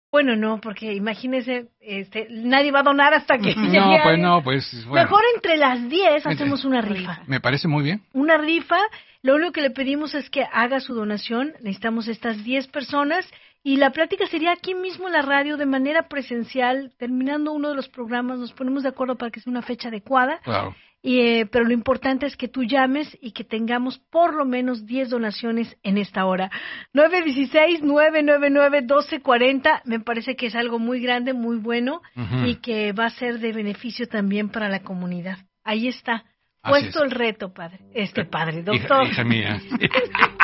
Bueno, no, porque imagínese, nadie va a donar hasta que llegue pues bueno. Mejor entre las 10 hacemos una rifa. Me parece muy bien. Una rifa, lo único que le pedimos es que haga su donación, necesitamos estas 10 personas y la plática sería aquí mismo en la radio de manera presencial, terminando uno de los programas, nos ponemos de acuerdo para que sea una fecha adecuada. Claro. Pero lo importante es que tú llames y que tengamos por lo menos 10 donaciones en esta hora. 916-999-1240, me parece que es algo muy grande, muy bueno, y que va a ser de beneficio también para la comunidad. Ahí está, puesto el reto, padre, doctor. Hija mía.